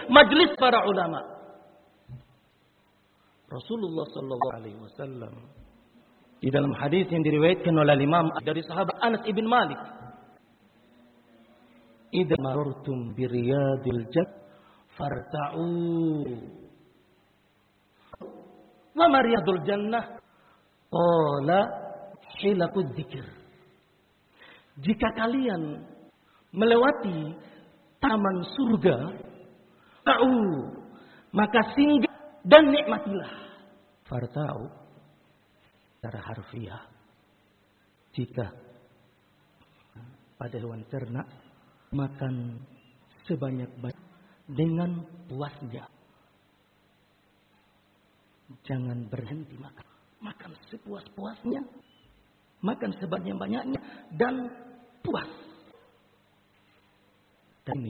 majelis para ulama. Rasulullah sallallahu alaihi wasallam di dalam hadis yang diriwayatkan oleh Imam dari sahabat Anas ibn Malik, "Idza marartum bi riyadil jannah farta'u." Wa mariyadul jannah qala hilaqud dzikr. Jika kalian melewati taman surga, ta'u, maka singgah dan nikmatilah. Farta'u secara harfiah, jika pada hewan ternak makan sebanyak-banyak dengan puasnya, jangan berhenti makan. Makan sepuas-puasnya, makan sebanyak-banyaknya dan puas. Dan ini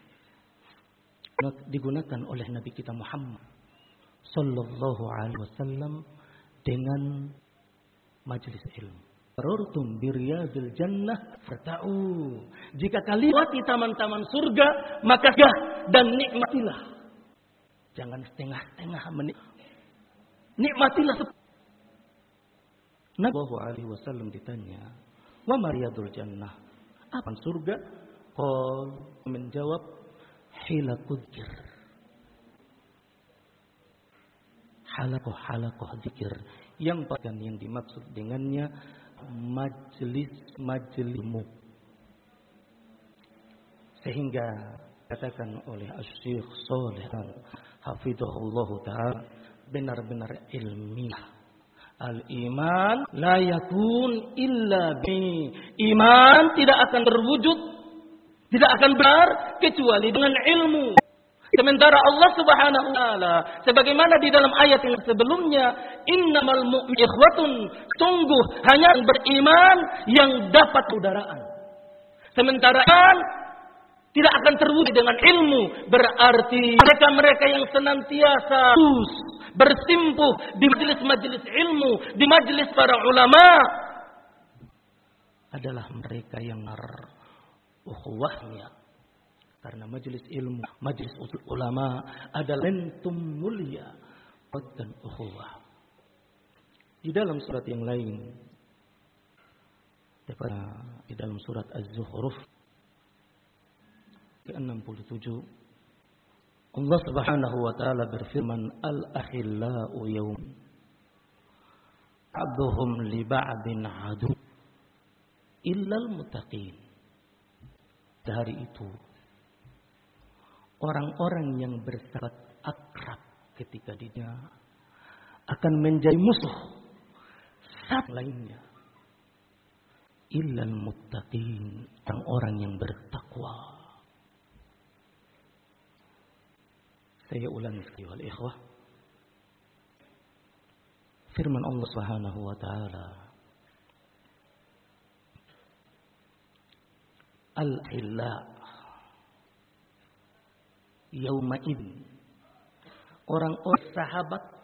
digunakan oleh Nabi kita Muhammad sallallahu alaihi wasallam dengan majelis ilmu. Marartum bi riyadil jannah fata'u. Jika kalian lewati taman-taman surga, maka dan nikmatilah. Jangan setengah-setengah nikmatilah. Nabi sallallahu alaihi wasallam ditanya, "Wa mariyadul jannah?" Apa surga? Qal menjawab, "Hilaqud dzikr." Halakoh dzikir, yang bahkan yang dimaksud dengannya majelis ilmu. Sehingga katakan oleh Asy-Syaikh Shalih hafizahullah taala, benar-benar ilmiah. Al-iman la yakun illa bi. Iman tidak akan terwujud, tidak akan benar kecuali dengan ilmu. Sementara Allah Subhanahu wa taala sebagaimana di dalam ayat yang sebelumnya, innamal mu'minuna ikhwatun, sungguh hanya beriman yang dapat persaudaraan. Sementara iman tidak akan terwujud dengan ilmu, berarti mereka-mereka yang senantiasa bersimpuh di majelis-majelis ilmu, di majelis para ulama, adalah mereka yang ukhuwahnya. Karena majelis ilmu, majelis ulama adalah momentum mulia dan ukhuwah. Di dalam surat yang lain, di dalam surat Az-Zukhruf ke-67, Allah Subhanahu wa taala berfirman, "Al-akhillau yawm ba'dhum li ba'din adu illal muttaqin." Dari itu orang-orang yang bersahabat akrab ketika dia akan menjadi musuh satu lainnya. Illal muttaqin, orang-orang yang bertakwa. Saya ulangi sekali wal ikhwah. Firman Allah Subhanahu wa taala, "Al-illa yauma idin." Orang-orang sahabat